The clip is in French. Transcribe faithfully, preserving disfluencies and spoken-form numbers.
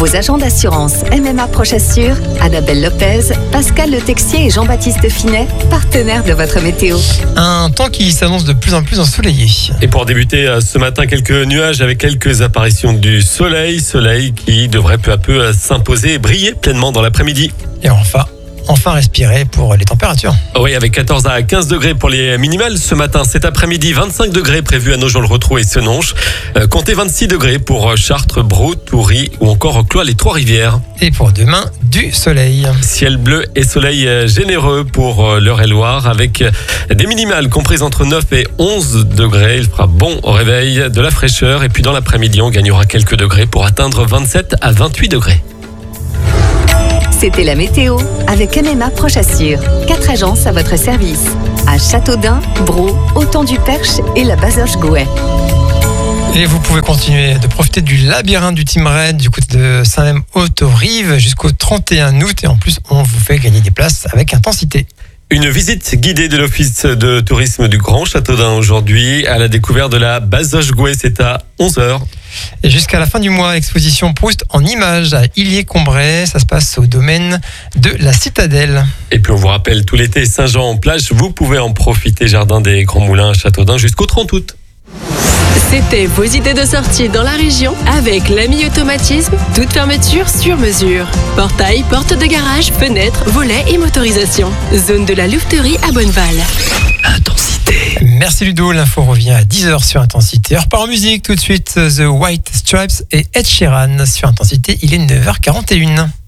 Vos agents d'assurance M M A Prochassure, Annabelle Lopez, Pascal Le Texier et Jean-Baptiste Finet, partenaires de votre météo. Un temps qui s'annonce de plus en plus ensoleillé. Et pour débuter ce matin, quelques nuages avec quelques apparitions du soleil. Soleil qui devrait peu à peu s'imposer et briller pleinement dans l'après-midi. Et enfin, enfin respirer pour les températures. Oui, avec quatorze à quinze degrés pour les minimales ce matin. Cet après-midi, vingt-cinq degrés prévus à Nogent-le-Rotrou et Senonches. Euh, comptez vingt-six degrés pour Chartres, Brou, Toury ou encore Cloix les Trois-Rivières. Et pour demain, du soleil. Ciel bleu et soleil généreux pour l'Eure-et-Loire avec des minimales comprises entre neuf et onze degrés. Il fera bon au réveil, de la fraîcheur et puis dans l'après-midi, on gagnera quelques degrés pour atteindre vingt-sept à vingt-huit degrés. C'était la météo avec M M A Prochassure. Quatre agences à votre service. À Châteaudun, Brou, Autant-du-Perche et la Bazoche-Gouet. Et vous pouvez continuer de profiter du labyrinthe du Team Red du côté de Saint-Même-Haute-Rive jusqu'au trente et un août. Et en plus, on vous fait gagner des places avec intensité. Une visite guidée de l'Office de tourisme du Grand Châteaudun aujourd'hui à la découverte de la Bazoche-Gouet. C'est à onze heures. Et jusqu'à la fin du mois, exposition Proust en images à Illiers-Combray. Ça se passe au domaine de la Citadelle. Et puis on vous rappelle, tout l'été Saint-Jean en plage, vous pouvez en profiter. Jardin des Grands Moulins à Châteaudun jusqu'au trente août. C'était vos idées de sortie dans la région avec l'Ami Automatisme, toute fermeture sur mesure. Portail, porte de garage, fenêtres, volets et motorisation. Zone de la Louveterie à Bonneval. Intensité. Merci Ludo, l'info revient à dix heures sur Intensité. On repart en musique tout de suite, The White Stripes et Ed Sheeran sur Intensité, il est neuf heures quarante et une.